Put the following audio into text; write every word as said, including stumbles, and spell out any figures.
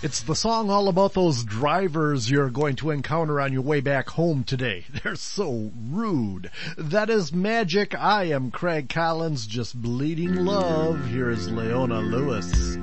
It's the song all about those drivers you're going to encounter on your way back home today. They're so rude. That is Magic. I am Craig Collins, just bleeding love. Here is Leona Lewis.